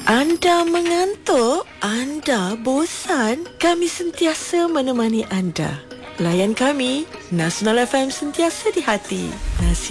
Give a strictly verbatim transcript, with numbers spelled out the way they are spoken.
Anda mengantuk? Anda bosan? Kami sentiasa menemani anda. Layan kami, Nasional F M sentiasa di hati. Nasional